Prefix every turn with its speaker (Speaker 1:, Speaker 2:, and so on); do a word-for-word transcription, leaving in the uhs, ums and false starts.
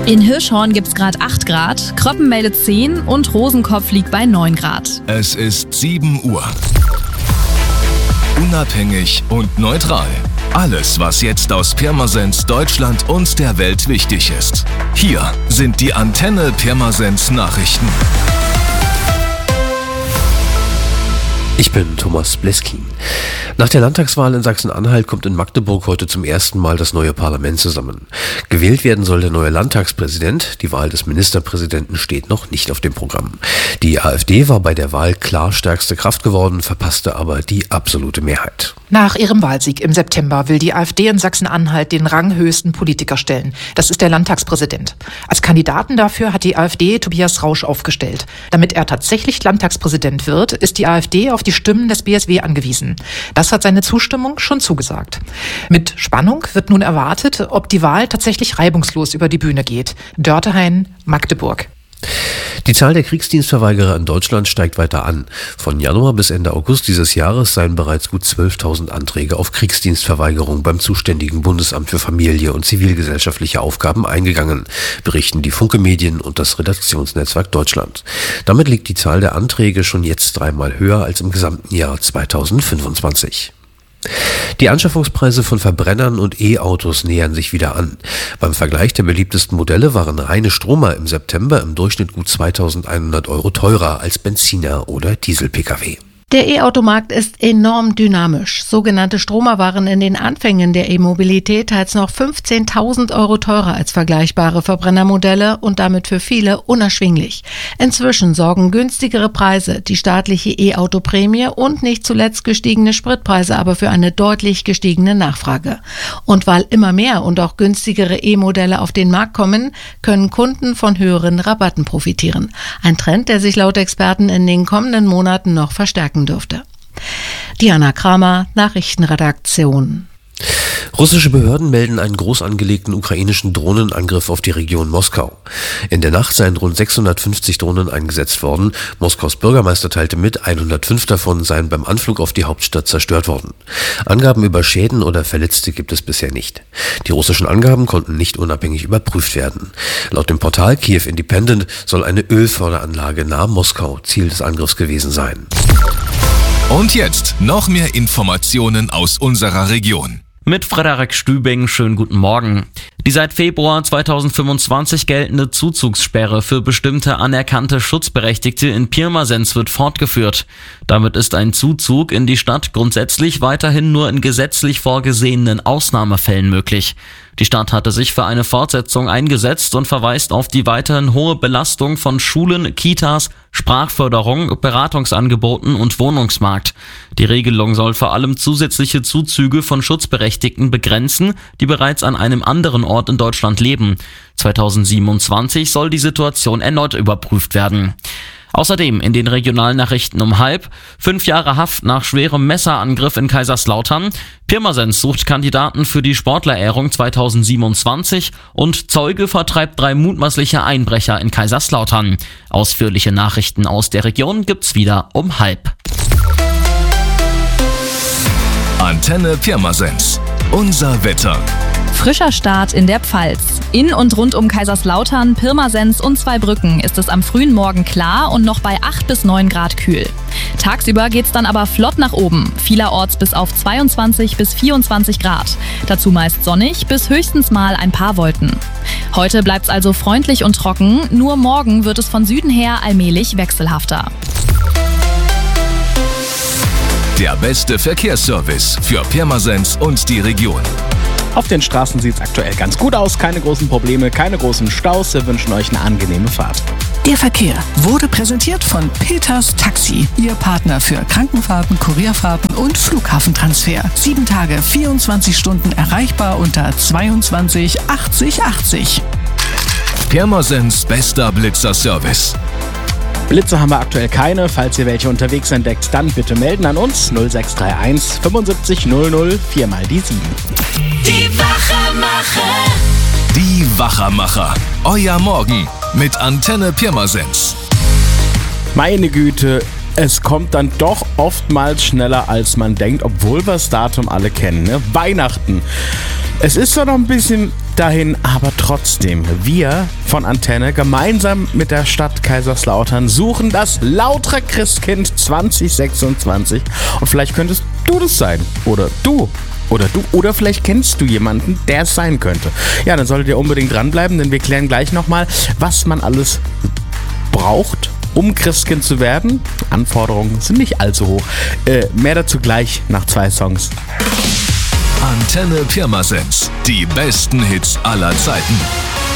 Speaker 1: In Hirschhorn gibt's gerade acht Grad, Kröppen meldet zehn und Rosenkopf liegt bei neun Grad.
Speaker 2: Es ist sieben Uhr. Unabhängig und neutral. Alles, was jetzt aus Pirmasens, Deutschland und der Welt wichtig ist. Hier sind die Antenne Pirmasens Nachrichten.
Speaker 3: Ich bin Thomas Bleskin. Nach der Landtagswahl in Sachsen-Anhalt kommt in Magdeburg heute zum ersten Mal das neue Parlament zusammen. Gewählt werden soll der neue Landtagspräsident. Die Wahl des Ministerpräsidenten steht noch nicht auf dem Programm. Die AfD war bei der Wahl klar stärkste Kraft geworden, verpasste aber die absolute Mehrheit.
Speaker 4: Nach ihrem Wahlsieg im September will die AfD in Sachsen-Anhalt den ranghöchsten Politiker stellen. Das ist der Landtagspräsident. Als Kandidaten dafür hat die AfD Tobias Rausch aufgestellt. Damit er tatsächlich Landtagspräsident wird, ist die AfD auf die Stimmen des B S W angewiesen. Das hat seine Zustimmung schon zugesagt. Mit Spannung wird nun erwartet, ob die Wahl tatsächlich reibungslos über die Bühne geht. Dörtehain, Magdeburg.
Speaker 3: Die Zahl der Kriegsdienstverweigerer in Deutschland steigt weiter an. Von Januar bis Ende August dieses Jahres seien bereits gut zwölftausend Anträge auf Kriegsdienstverweigerung beim zuständigen Bundesamt für Familie und zivilgesellschaftliche Aufgaben eingegangen, berichten die Funke Medien und das Redaktionsnetzwerk Deutschland. Damit liegt die Zahl der Anträge schon jetzt dreimal höher als im gesamten Jahr zweitausendfünfundzwanzig. Die Anschaffungspreise von Verbrennern und E-Autos nähern sich wieder an. Beim Vergleich der beliebtesten Modelle waren reine Stromer im September im Durchschnitt gut zweitausendeinhundert Euro teurer als Benziner oder Diesel-Pkw.
Speaker 5: Der E-Automarkt ist enorm dynamisch. Sogenannte Stromer waren in den Anfängen der E-Mobilität teils noch fünfzehntausend Euro teurer als vergleichbare Verbrennermodelle und damit für viele unerschwinglich. Inzwischen sorgen günstigere Preise, die staatliche E-Auto-Prämie und nicht zuletzt gestiegene Spritpreise aber für eine deutlich gestiegene Nachfrage. Und weil immer mehr und auch günstigere E-Modelle auf den Markt kommen, können Kunden von höheren Rabatten profitieren. Ein Trend, der sich laut Experten in den kommenden Monaten noch verstärken dürfte. Diana Kramer, Nachrichtenredaktion.
Speaker 3: Russische Behörden melden einen groß angelegten ukrainischen Drohnenangriff auf die Region Moskau. In der Nacht seien rund sechshundertfünfzig Drohnen eingesetzt worden. Moskaus Bürgermeister teilte mit, hundertfünf davon seien beim Anflug auf die Hauptstadt zerstört worden. Angaben über Schäden oder Verletzte gibt es bisher nicht. Die russischen Angaben konnten nicht unabhängig überprüft werden. Laut dem Portal Kiev Independent soll eine Ölförderanlage nahe Moskau Ziel des Angriffs gewesen sein.
Speaker 2: Und jetzt noch mehr Informationen aus unserer Region.
Speaker 6: Mit Frederik Stübing, schönen guten Morgen. Die seit Februar zweitausendfünfundzwanzig geltende Zuzugssperre für bestimmte anerkannte Schutzberechtigte in Pirmasens wird fortgeführt. Damit ist ein Zuzug in die Stadt grundsätzlich weiterhin nur in gesetzlich vorgesehenen Ausnahmefällen möglich. Die Stadt hatte sich für eine Fortsetzung eingesetzt und verweist auf die weiterhin hohe Belastung von Schulen, Kitas, Sprachförderung, Beratungsangeboten und Wohnungsmarkt. Die Regelung soll vor allem zusätzliche Zuzüge von Schutzberechtigten begrenzen, die bereits an einem anderen Ort in Deutschland leben. zweitausendsiebenundzwanzig soll die Situation erneut überprüft werden. Außerdem in den Regionalnachrichten um halb, fünf Jahre Haft nach schwerem Messerangriff in Kaiserslautern, Pirmasens sucht Kandidaten für die Sportlerehrung zweitausendsiebenundzwanzig und Zeuge vertreibt drei mutmaßliche Einbrecher in Kaiserslautern. Ausführliche Nachrichten aus der Region gibt's wieder um halb.
Speaker 2: Antenne Pirmasens. Unser Wetter.
Speaker 1: Frischer Start in der Pfalz. In und rund um Kaiserslautern, Pirmasens und Zweibrücken ist es am frühen Morgen klar und noch bei acht bis neun Grad kühl. Tagsüber geht's dann aber flott nach oben, vielerorts bis auf zweiundzwanzig bis vierundzwanzig Grad. Dazu meist sonnig bis höchstens mal ein paar Wolken. Heute bleibt's also freundlich und trocken, nur morgen wird es von Süden her allmählich wechselhafter.
Speaker 2: Der beste Verkehrsservice für Pirmasens und die Region.
Speaker 7: Auf den Straßen sieht es aktuell ganz gut aus, keine großen Probleme, keine großen Staus. Wir wünschen euch eine angenehme Fahrt.
Speaker 8: Der Verkehr wurde präsentiert von Peters Taxi, Ihr Partner für Krankenfahrten, Kurierfahrten und Flughafentransfer. Sieben Tage, vierundzwanzig Stunden erreichbar unter zweiundzwanzig achtzig achtzig.
Speaker 2: Pirmasens bester Blitzer-Service.
Speaker 7: Blitze haben wir aktuell keine. Falls ihr welche unterwegs entdeckt, dann bitte melden an uns null sechs drei eins fünfundsiebzig null null vier mal die sieben.
Speaker 9: Die Wachermacher.
Speaker 2: Die Wachermacher. Euer Morgen mit Antenne Pirmasens.
Speaker 7: Meine Güte, es kommt dann doch oftmals schneller als man denkt, obwohl wir das Datum alle kennen. Ne? Weihnachten. Es ist zwar noch ein bisschen dahin, aber trotzdem, wir von Antenne gemeinsam mit der Stadt Kaiserslautern suchen das lautere Christkind zwanzig sechsundzwanzig. Und vielleicht könntest du das sein. Oder du. Oder du. Oder vielleicht kennst du jemanden, der es sein könnte. Ja, dann solltet ihr unbedingt dranbleiben, denn wir klären gleich nochmal, was man alles braucht, um Christkind zu werden. Anforderungen sind nicht allzu hoch. Äh, mehr dazu gleich nach zwei Songs.
Speaker 2: Antenne Pirmasens. Die besten Hits aller Zeiten.